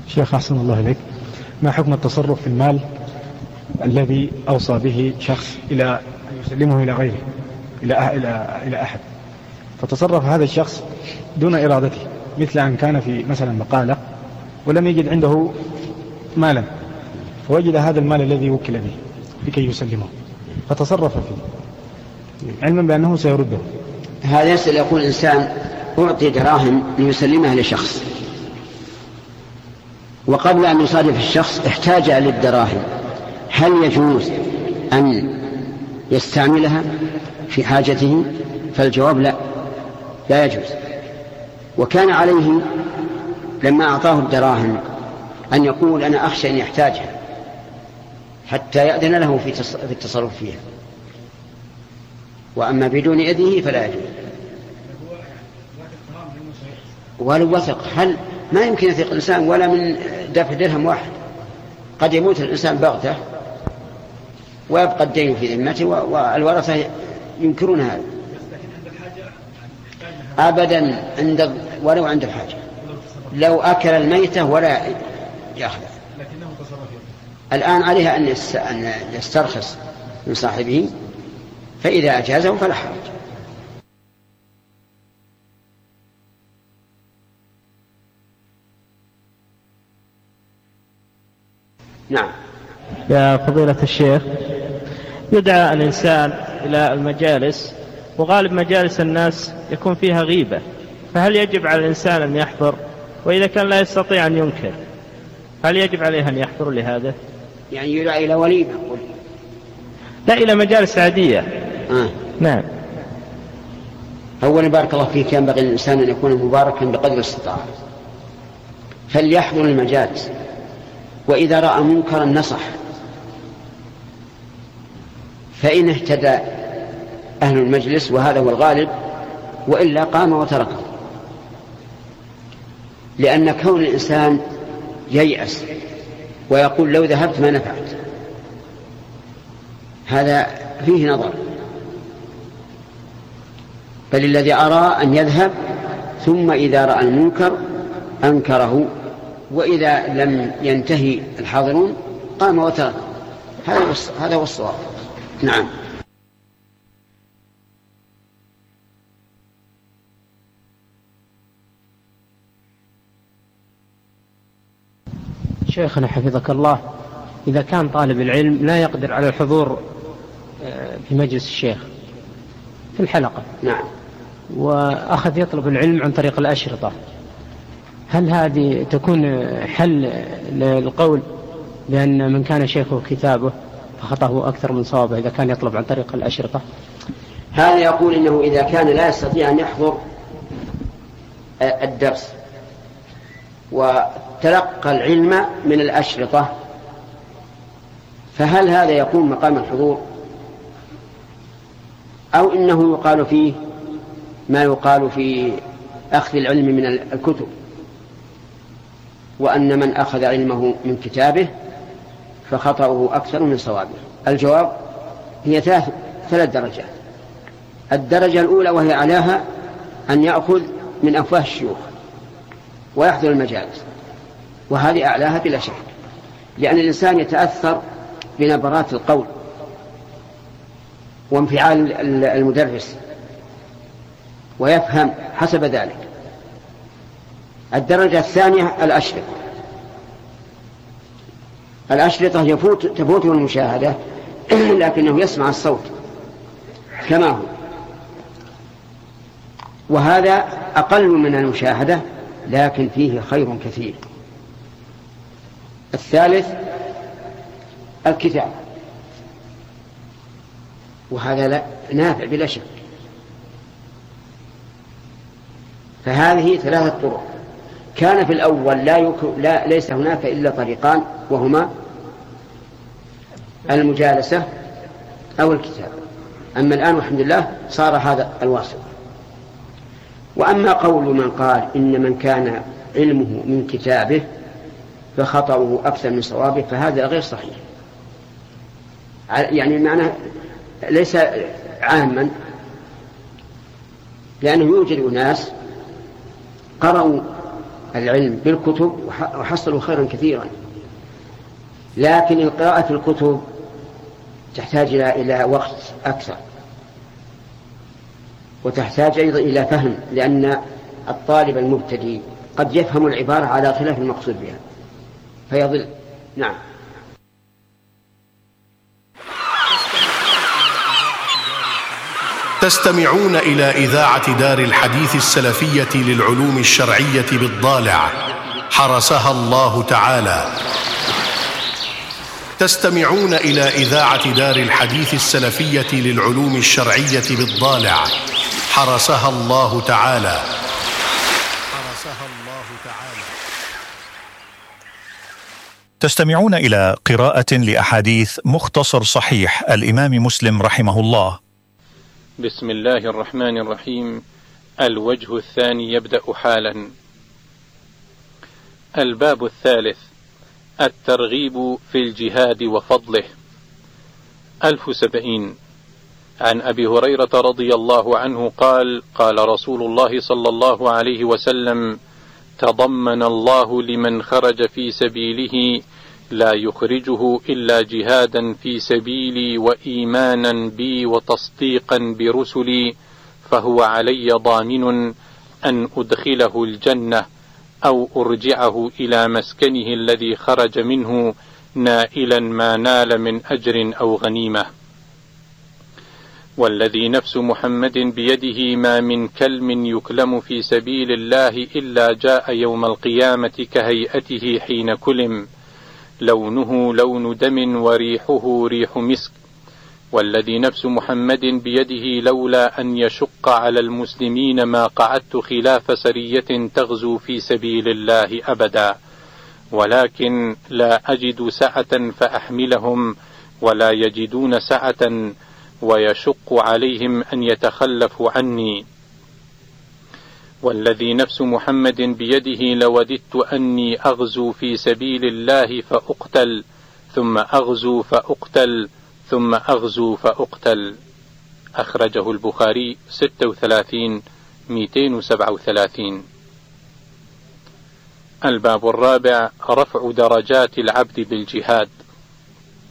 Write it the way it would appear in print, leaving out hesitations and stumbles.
شيخ أحسن الله إليك، ما حكم التصرف في المال الذي أوصى به شخص إلى أن يسلمه إلى غيره، إلى أحد، فتصرف هذا الشخص دون إرادته، مثل أن كان في مثلا بقالة ولم يجد عنده مالا، فوجد هذا المال الذي وكل به لكي يسلمه فتصرف فيه علما بأنه سيرده. هذا يسأل، يقول إنسان أعطي دراهم ليسلمها لشخص، وقبل أن يصادف الشخص احتاج للدراهم، هل يجوز أن يستعملها في حاجته؟ فالجواب لا يجوز. وكان عليه لما أعطاه الدراهم أن يقول أنا أخشى أن يحتاجها حتى يأذن له في التصرف فيها، وأما بدون إذنه فلا يجوز. ولو وثق، هل ما يمكن يثق الإنسان ولا من دفع درهم واحد؟ قد يموت الإنسان بغته ويبقى الدين في ذمته والورثة ينكرون هذا أبدا ولو عند الحاجة، لو أكل الميتة ولا يأخذها. الآن عليها أن يسترخص من صاحبه، فإذا أجازه فلا حرج. نعم. يا فضيلة الشيخ، يدعى الإنسان إلى المجالس، وغالب مجالس الناس يكون فيها غيبة، فهل يجب على الإنسان أن يحضر؟ وإذا كان لا يستطيع أن ينكر هل يجب عليه أن يحضر لهذا؟ يعني يدعى إلى وليمة؟ لا، إلى مجالس عادية. نعم. أولا بارك الله فيك، ينبغي الإنسان أن يكون مباركا بقدر الاستطاعة، فليحضر المجالس، وإذا رأى منكرا نصح، فإن اهتدى أهل المجلس وهذا هو الغالب، وإلا قام وتركه. لأن كون الإنسان ييأس ويقول لو ذهبت ما نفعت، هذا فيه نظر، بل الذي أرى أن يذهب، ثم إذا رأى المنكر أنكره، وإذا لم ينتهي الحاضرون قام وتركه. هذا هو الصواب. نعم. شيخنا حفظك الله، إذا كان طالب العلم لا يقدر على الحضور في مجلس الشيخ في الحلقة، نعم، وأخذ يطلب العلم عن طريق الأشرطة، هل هذه تكون حل للقول بأن من كان شيخه كتابه فخطأه أكثر من صوابه إذا كان يطلب عن طريق الأشرطة؟ هذا يقول إنه إذا كان لا يستطيع أن يحضر الدرس وتلقى العلم من الأشرطة، فهل هذا يقوم مقام الحضور، أو إنه يقال فيه ما يقال في أخذ العلم من الكتب، وأن من أخذ علمه من كتابه فخطأه أكثر من صوابه؟ الجواب هي ثلاث درجات. الدرجة الأولى وهي أعلاها أن يأخذ من أفواه الشيوخ ويحضر المجالس، وهذه أعلاها بلا شك، لأن الإنسان يتأثر بنبرات القول وانفعال المدرس ويفهم حسب ذلك. الدرجة الثانية الأشرطة تفوته المشاهدة لكنه يسمع الصوت كما هو، وهذا أقل من المشاهدة لكن فيه خير كثير. الثالث الكتاب، وهذا نافع بلا شك. فهذه ثلاثة طرق. كان في الأول ليس هناك إلا طريقان، وهما المجالسة أو الكتاب. أما الآن والحمد لله صار هذا الواسط. وأما قول من قال إن من كان علمه من كتابه فخطأه أكثر من صوابه، فهذا غير صحيح. يعني معنى ليس عاما، لأنه يوجد ناس قرأوا العلم بالكتب وحصلوا خيرا كثيرا. لكن القراءة في الكتب تحتاج إلى وقت أكثر، وتحتاج أيضا إلى فهم، لأن الطالب المبتدئ قد يفهم العبارة على خلاف المقصود بها فيضل. نعم. تستمعون إلى إذاعة دار الحديث السلفية للعلوم الشرعية بالضالع حرسها الله تعالى. تستمعون إلى إذاعة دار الحديث السلفية للعلوم الشرعية بالضالع حرسها الله تعالى. تستمعون إلى قراءة لأحاديث مختصر صحيح الإمام مسلم رحمه الله. بسم الله الرحمن الرحيم. الوجه الثاني يبدأ حالا. الباب الثالث: الترغيب في الجهاد وفضله. 1070. عن أبي هريرة رضي الله عنه قال: قال رسول الله صلى الله عليه وسلم: تضمن الله لمن خرج في سبيله لا يخرجه إلا جهادا في سبيلي وإيمانا بي وتصديقا برسلي، فهو علي ضامن أن أدخله الجنة أو أرجعه إلى مسكنه الذي خرج منه نائلا ما نال من أجر أو غنيمة. والذي نفس محمد بيده ما من كلم يكلم في سبيل الله إلا جاء يوم القيامة كهيئته حين كلم، لونه لون دم وريحه ريح مسك. والذي نفس محمد بيده لولا أن يشق على المسلمين ما قعدت خلاف سرية تغزو في سبيل الله أبدا، ولكن لا أجد سعة فأحملهم ولا يجدون سعة ويشق عليهم أن يتخلفوا عني. والذي نفس محمد بيده لوددت أني أغزو في سبيل الله فأقتل ثم أغزو فأقتل ثم أغزو فأقتل. أخرجه البخاري 36-237. الباب الرابع: رفع درجات العبد بالجهاد.